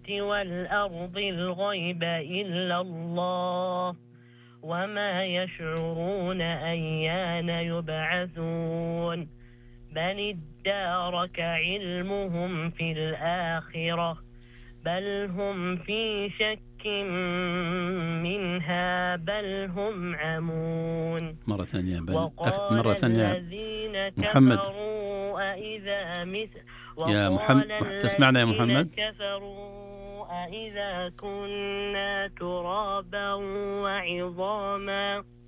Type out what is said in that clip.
والأرض الغيب إلا الله وما يشعرون أيان يبعثون بل ادارك علمهم في الآخرة بل هم في شك منها بل هم عمون. مرة ثانية مرة ثانية الذين محمد كفروا أئذا يا محمد تسمعنا يا محمد؟ كفروا أئذا كنا ترابا وعظاما